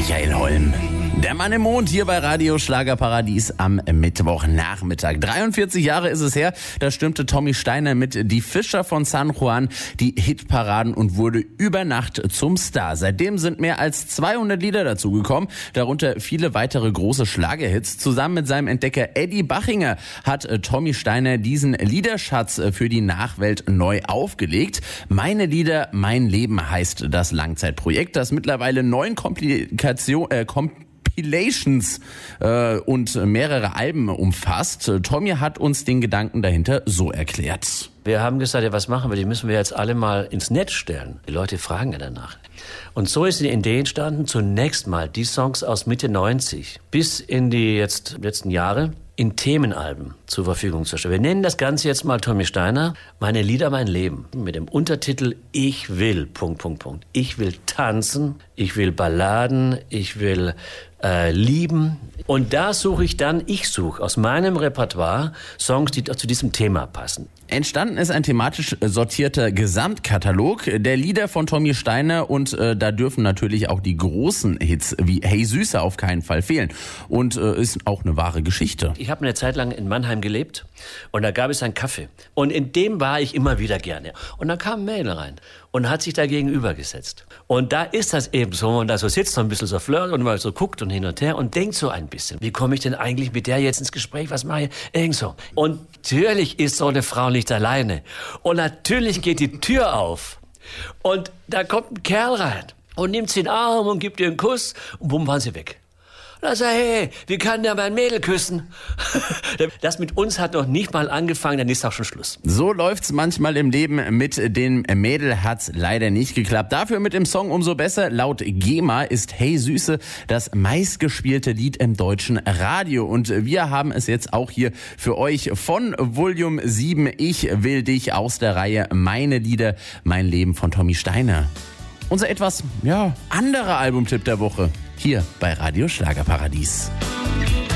Michael Holm. Der Mann im Mond hier bei Radio Schlagerparadies am Mittwochnachmittag. 43 Jahre ist es her, da stürmte Tommy Steiner mit Die Fischer von San Juan die Hitparaden und wurde über Nacht zum Star. Seitdem sind mehr als 200 Lieder dazugekommen, darunter viele weitere große Schlagerhits. Zusammen mit seinem Entdecker Eddie Bachinger hat Tommy Steiner diesen Liederschatz für die Nachwelt neu aufgelegt. Meine Lieder, mein Leben heißt das Langzeitprojekt, das mittlerweile 9 Compilations und mehrere Alben umfasst. Tommy hat uns den Gedanken dahinter so erklärt. Wir haben gesagt, ja, was machen wir? Die müssen wir jetzt alle mal ins Netz stellen. Die Leute fragen ja danach. Und so ist die Idee entstanden, zunächst mal die Songs aus Mitte 90 bis in die jetzt letzten Jahre in Themenalben zur Verfügung zu stellen. Wir nennen das Ganze jetzt mal Tommy Steiner, meine Lieder, mein Leben. Mit dem Untertitel Ich will, ... Ich will tanzen, ich will Balladen, ich will lieben. Und da suche ich suche aus meinem Repertoire Songs, die zu diesem Thema passen. Entstanden ist ein thematisch sortierter Gesamtkatalog der Lieder von Tommy Steiner und da dürfen natürlich auch die großen Hits wie Hey Süße auf keinen Fall fehlen. Und ist auch eine wahre Geschichte. Ich habe eine Zeit lang in Mannheim gelebt und da gab es einen Café. Und in dem war ich immer wieder gerne. Und dann kam ein Mädel rein und hat sich da gegenüber gesetzt. Und da ist das eben so, und da so sitzt so ein bisschen so flirt und mal so guckt und hin und her und denkt so ein bisschen, wie komme ich denn eigentlich mit der jetzt ins Gespräch, was mache ich? Irgend so. Und natürlich ist so eine Frau nicht alleine. Und natürlich geht die Tür auf und da kommt ein Kerl rein und nimmt sie in den Arm und gibt ihr einen Kuss und bumm, waren sie weg. Und dann sagt er, hey, wie kann der mein Mädel küssen? Das mit uns hat noch nicht mal angefangen, dann ist auch schon Schluss. So läuft's manchmal im Leben. Mit dem Mädel hat's leider nicht geklappt. Dafür mit dem Song umso besser. Laut GEMA ist Hey Süße das meistgespielte Lied im deutschen Radio. Und wir haben es jetzt auch hier für euch von Volume 7. Ich will dich aus der Reihe Meine Lieder, mein Leben von Tommy Steiner. Unser etwas, anderer Albumtipp der Woche. Hier bei Radio Schlagerparadies.